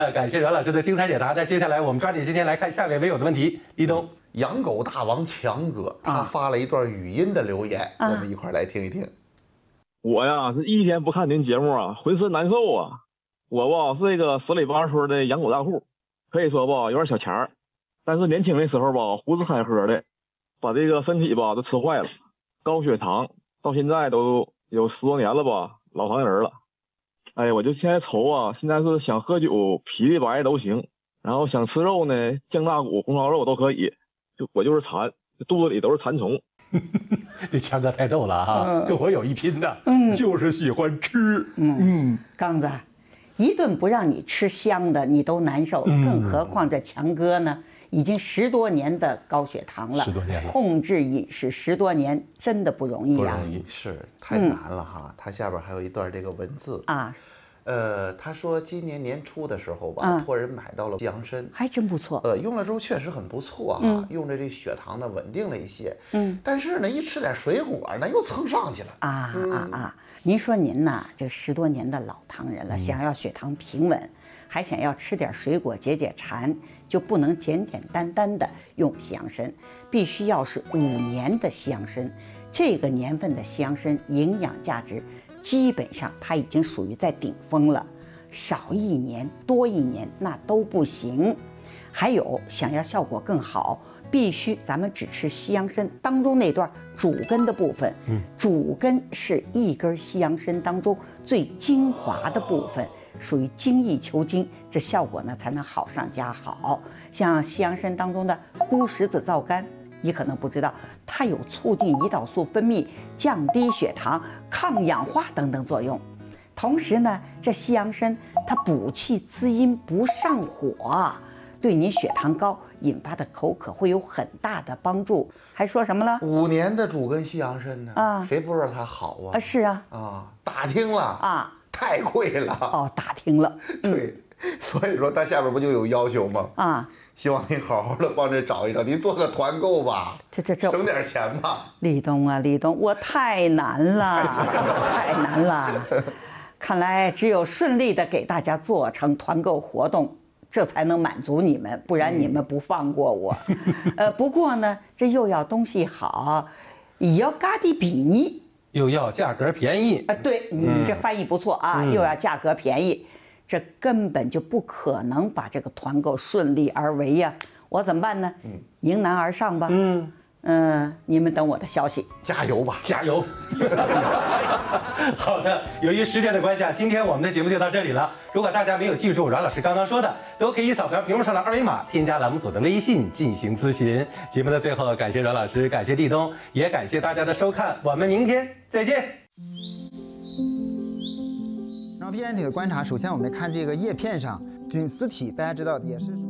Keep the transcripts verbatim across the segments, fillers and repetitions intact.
呃，感谢阮老师的精彩解答。那接下来我们抓紧时间来看下位微友的问题。立冬， 养狗大王强哥他发了一段语音的留言，啊、我们一块来听一听。 我呀是一天不看您节目啊，浑身难受啊。我吧是一个十里八村的养狗大户，可以说吧有点小钱儿，但是年轻的时候吧胡吃海喝的，把这个身体吧都吃坏了，高血糖，到现在都有十多年了吧，老糖人了。哎呀，我就现在愁啊，现在是想喝酒啤的白都行，然后想吃肉呢，酱大骨红烧肉都可以，就我就是馋，肚子里都是馋虫。 这强哥太逗了哈、嗯，跟我有一拼的， 嗯， 就是喜欢吃。 嗯嗯，刚子，一顿不让你吃香的你都难受，嗯、更何况这强哥呢？已经十多年的高血糖了， 十多年了， 控制饮食十多年，真的不容易啊！ 不容易，是太难了哈。嗯、他下边还有一段这个文字啊，呃，他说今年年初的时候吧，啊、托人买到了西洋参， 还真不错。 呃，用了之后确实很不错啊，嗯、用着这血糖呢稳定了一些。嗯，但是呢，一吃点水果呢又蹭上去了啊、嗯、啊啊！您说您呐，这十多年的老糖人了，嗯、想要血糖平稳。还想要吃点水果解解馋，就不能简简单单的用西洋参，必须要是五年的西洋参。这个年份的西洋参营养价值基本上它已经属于在顶峰了，少一年多一年那都不行。还有想要效果更好，必须咱们只吃西洋参当中那段主根的部分，嗯，主根是一根西洋参当中最精华的部分。属于精益求精，这效果呢才能好上加好。像西洋参当中的孤石子皂苷，你可能不知道，它有促进胰岛素分泌、降低血糖、抗氧化等等作用。同时呢，这西洋参它补气滋阴不上火，对你血糖高引发的口渴会有很大的帮助。还说什么了？ 五年的主根西洋参呢？啊，谁不知道它好啊？ 啊，是啊， 啊，打听了啊。太贵了哦，打听了， 对，嗯、所以说他下边不就有要求吗？啊，希望您好好的帮着找一找，您做个团购吧， 这这这省点钱吧。 立冬啊，立冬，我太难了，太难了，看来只有顺利的给大家做成团购活动，这才能满足你们，不然你们不放过我。嗯、呃，不过呢，这又要东西好，也要嘎地比拟。 又要价格便宜啊！对你，你这翻译不错啊！嗯、又要价格便宜，这根本就不可能把这个团购顺利而为呀！我怎么办呢？嗯，迎难而上吧。嗯嗯、呃，你们等我的消息， 加油吧， 加油！好的，由于时间的关系啊，今天我们的节目就到这里了。如果大家没有记住阮老师刚刚说的，都可以扫描屏幕上的二维码，添加栏目组的微信进行咨询。节目的最后，感谢阮老师，感谢立冬，也感谢大家的收看，我们明天再见。 然后 P N T 的观察，首先我们看这个叶片上菌丝体，大家知道也是属于。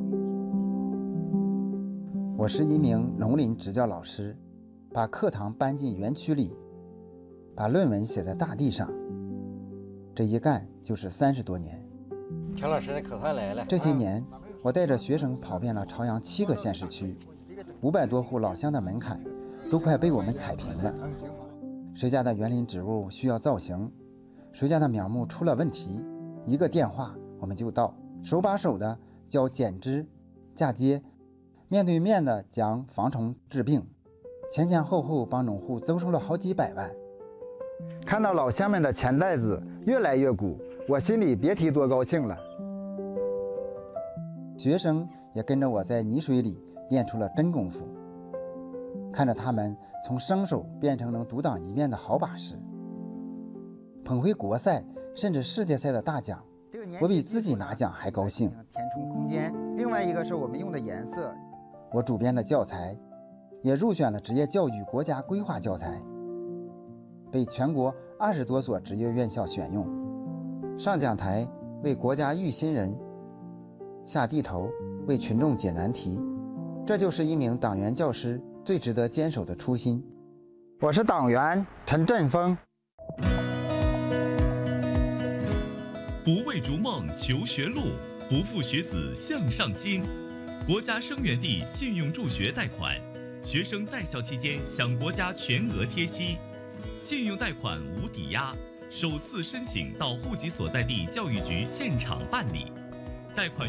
我是一名农林执教老师，把课堂搬进园区里，把论文写在大地上，这一干就是三十多年。 乔老师的可快来了。 这些年，我带着学生跑遍了朝阳七个县市区，五百多户老乡的门槛都快被我们踩平了。谁家的园林植物需要造型，谁家的苗木出了问题，一个电话我们就到，手把手的教剪枝、嫁接，面对面的讲防虫治病，前前后后帮农户增收了好几百万。看到老乡们的钱袋子越来越鼓，我心里别提多高兴了。学生也跟着我在泥水里练出了真功夫，看着他们从生手变成能独当一面的好把式，捧回国赛甚至世界赛的大奖，我比自己拿奖还高兴。填充空间，另外一个是我们用的颜色。我主编的教材也入选了职业教育国家规划教材，被全国二十多所职业院校选用。上讲台为国家育新人，下地头为群众解难题，这就是一名党员教师最值得坚守的初心。我是党员陈振峰。 不为逐梦求学路，不负学子向上心。国家生源地信用助学贷款，学生在校期间享国家全额贴息，信用贷款无抵押，首次申请到户籍所在地教育局现场办理，贷款